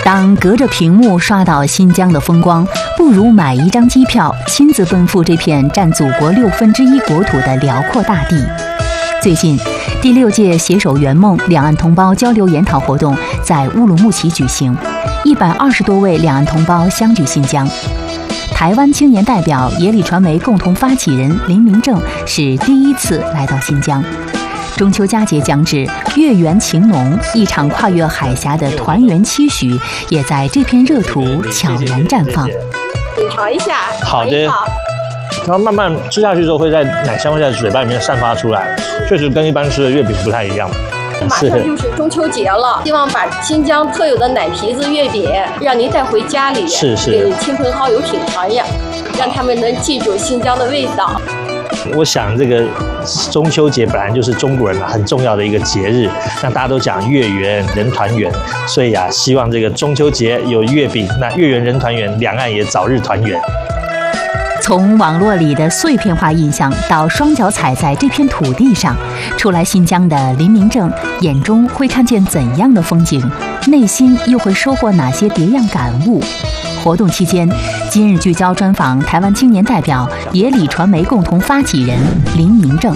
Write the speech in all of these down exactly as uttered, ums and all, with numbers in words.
当隔着屏幕刷到新疆的风光，不如买一张机票，亲自奔赴这片占祖国六分之一国土的辽阔大地。最近，第六届携手圆梦两岸同胞交流研讨活动在乌鲁木齐举行，一百二十多位两岸同胞相聚新疆。台湾青年代表野里传媒共同发起人林明正是第一次来到新疆。中秋佳节将至，月圆情浓，一场跨越海峡的团圆期许也在这片热土悄然绽放。 品尝一下， 好的。然后慢慢吃下去之后，会在奶香会在嘴巴里面散发出来，确实跟一般吃的月饼不太一样。 马上就是中秋节了，希望把新疆特有的奶皮子月饼让您带回家里， 是是给亲朋好友品尝呀，让他们能记住新疆的味道。 我想这个中秋节本来就是中国人很重要的一个节日，那大家都讲月圆人团圆，所以啊，希望这个中秋节有月饼，那月圆人团圆，两岸也早日团圆。 从网络里的碎片化印象到双脚踩在这片土地上，初来新疆的林明正眼中会看见怎样的风景，内心又会收获哪些别样感悟？活动期间，今日聚焦专访台湾青年代表野里传媒共同发起人林明正。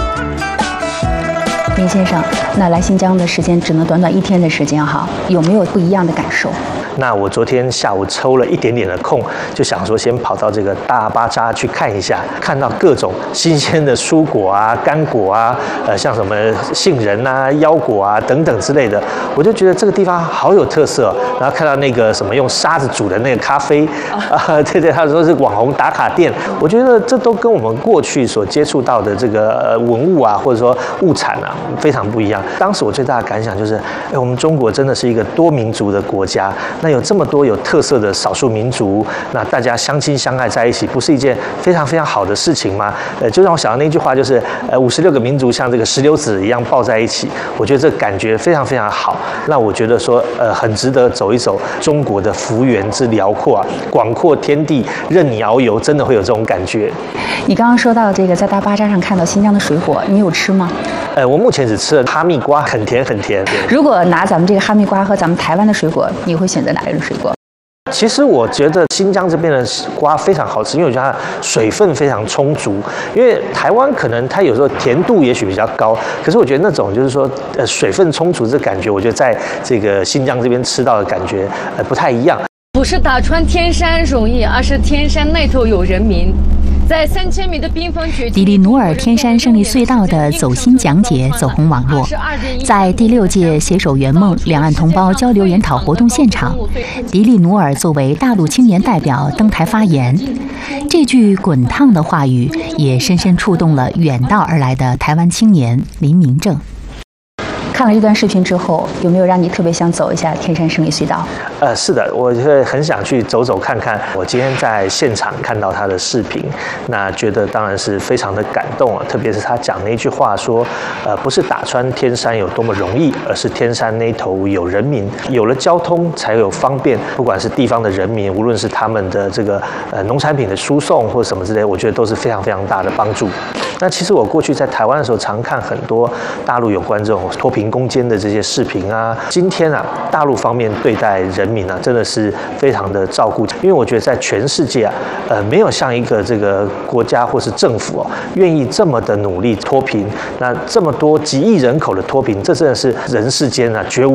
林先生，那来新疆的时间只能短短一天的时间哈，有没有不一样的感受？ 那我昨天下午抽了一点点的空，就想说先跑到这个大巴扎去看一下，看到各种新鲜的蔬果啊、干果啊，呃，像什么杏仁啊、腰果啊等等之类的，我就觉得这个地方好有特色。然后看到那个什么用沙子煮的那个咖啡，啊、呃，对对，他说是网红打卡店，我觉得这都跟我们过去所接触到的这个文物啊，或者说物产啊，非常不一样。当时我最大的感想就是，哎，我们中国真的是一个多民族的国家。那有这么多有特色的少数民族，那大家相亲相爱在一起，不是一件非常非常好的事情吗？呃，就让我想到那句话，就是呃，五十六个民族像这个石榴籽一样抱在一起，我觉得这感觉非常非常好。那我觉得说，呃，很值得走一走中国的幅员之辽阔啊，广阔天地任你遨游，真的会有这种感觉。 你刚刚说到这个在大巴扎上看到新疆的水果，你有吃吗？ 呃，我目前只吃了哈密瓜，很甜很甜。 如果拿咱们这个哈密瓜和咱们台湾的水果，你会选择哪一种水果？ 其实我觉得新疆这边的瓜非常好吃，因为我觉得它水分非常充足。因为台湾可能它有时候甜度也许比较高，可是我觉得那种就是说呃水分充足这感觉，我觉得在这个新疆这边吃到的感觉呃不太一样。 不是打穿天山容易，而是天山那头有人民。在三千米的冰封绝迪丽努尔天山胜利隧道的走心讲解走红网络。在第六届携手圆梦两岸同胞交流研讨活动现场，迪丽努尔作为大陆青年代表登台发言，这句滚烫的话语也深深触动了远道而来的台湾青年林明正。看了这段视频之后，有没有让你特别想走一下天山胜利隧道？ 呃，是的，我会很想去走走看看。我今天在现场看到他的视频，那觉得当然是非常的感动啊。特别是他讲那句话说，呃，不是打穿天山有多么容易，而是天山那头有人民。有了交通，才有方便。不管是地方的人民，无论是他们的这个呃农产品的输送或什么之类，我觉得都是非常非常大的帮助。那其实我过去在台湾的时候，常看很多大陆有关这种脱贫攻坚的这些视频啊。今天啊，大陆方面对待人民啊，真的是非常的照顾。因为我觉得在全世界啊，呃，没有像一个这个国家或是政府哦，愿意这么的努力脱贫。那这么多几亿人口的脱贫，这真的是人世间啊绝无